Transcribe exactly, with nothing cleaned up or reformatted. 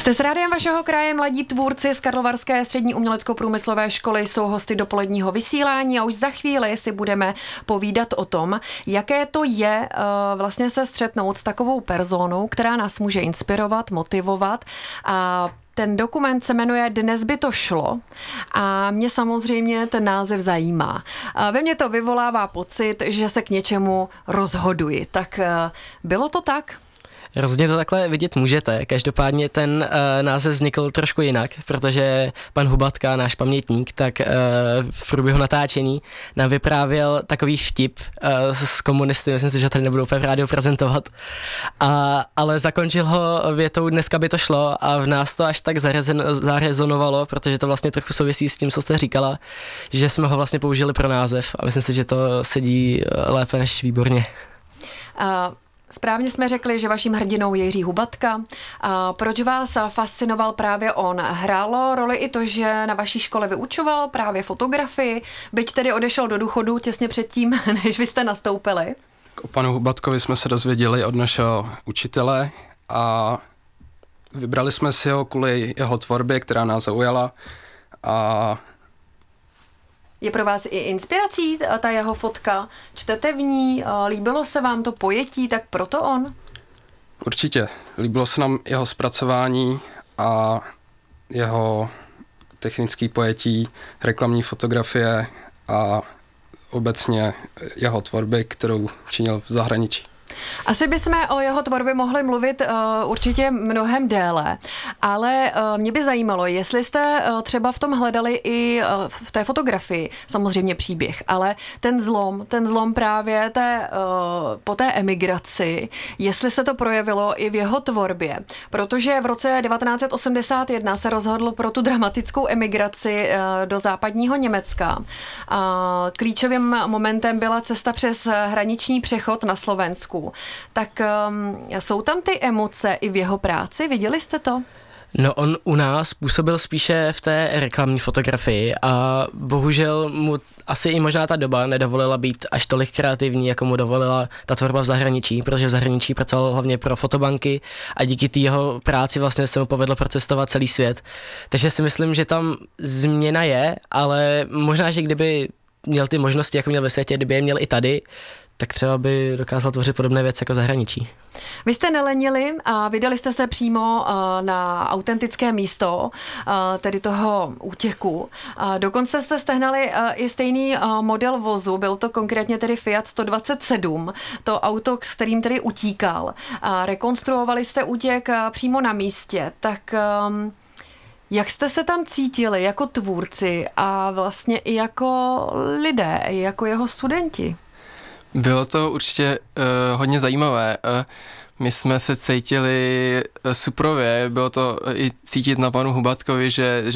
Jste s rádiem vašeho kraje, mladí tvůrci z Karlovarské střední umělecko-průmyslové školy jsou hosty dopoledního vysílání a už za chvíli si budeme povídat o tom, jaké to je uh, vlastně se střetnout s takovou personou, která nás může inspirovat, motivovat a ten dokument se jmenuje Dnes by to šlo a mě samozřejmě ten název zajímá. Ve mně to vyvolává pocit, že se k něčemu rozhoduji. Tak bylo to tak? Rozhodně to takhle vidět můžete. Každopádně ten uh, název vznikl trošku jinak, protože pan Hubatka, náš pamětník, tak uh, v průběhu natáčení nám vyprávěl takový vtip uh, s komunisty, myslím si, že tady nebudu úplně v rádiu prezentovat, a, ale zakončil ho větou Dneska by to šlo a v nás to až tak zarezen, zarezonovalo, protože to vlastně trochu souvisí s tím, co jste říkala, že jsme ho vlastně použili pro název a myslím si, že to sedí lépe než výborně. Uh... Správně jsme řekli, že vaším hrdinou je Jiří Hubatka. A proč vás fascinoval právě on? Hrálo roli i to, že na vaší škole vyučoval právě fotografii, byť tedy odešel do důchodu těsně předtím, než vy jste nastoupili? O panu Hubatkovi jsme se dozvěděli od našeho učitele a vybrali jsme si ho kvůli jeho tvorbě, která nás zaujala. A je pro vás i inspirací ta jeho fotka? Čtete v ní? Líbilo se vám to pojetí, tak proto on? Určitě. Líbilo se nám jeho zpracování a jeho technické pojetí, reklamní fotografie a obecně jeho tvorby, kterou činil v zahraničí. Asi bychom o jeho tvorbě mohli mluvit uh, určitě mnohem déle, ale uh, mě by zajímalo, jestli jste uh, třeba v tom hledali i uh, v té fotografii, samozřejmě příběh, ale ten zlom, ten zlom právě té, uh, po té emigraci, jestli se to projevilo i v jeho tvorbě, protože v roce devatenáct set osmdesát jedna se rozhodl pro tu dramatickou emigraci uh, do západního Německa. Uh, klíčovým momentem byla cesta přes hraniční přechod na Slovensku. Tak um, jsou tam ty emoce i v jeho práci? Viděli jste to? No on u nás působil spíše v té reklamní fotografii a bohužel mu asi i možná ta doba nedovolila být až tolik kreativní, jako mu dovolila ta tvorba v zahraničí, protože v zahraničí pracoval hlavně pro fotobanky a díky té jeho práci vlastně se mu povedlo procestovat celý svět. Takže si myslím, že tam změna je, ale možná, že kdyby měl ty možnosti, jako měl ve světě, kdyby je měl i tady, tak třeba by dokázal tvořit podobné věci jako zahraničí. Vy jste nelenili a vydali jste se přímo na autentické místo, tedy toho útěku. Dokonce jste stehnali i stejný model vozu, byl to konkrétně tedy Fiat sto dvacet sedm, to auto, s kterým tedy utíkal. Rekonstruovali jste útěk přímo na místě, tak jak jste se tam cítili jako tvůrci a vlastně i jako lidé, i jako jeho studenti? Bylo to určitě uh, hodně zajímavé. Uh, my jsme se cítili uh, suprově, bylo to i cítit na panu Hubatkovi, že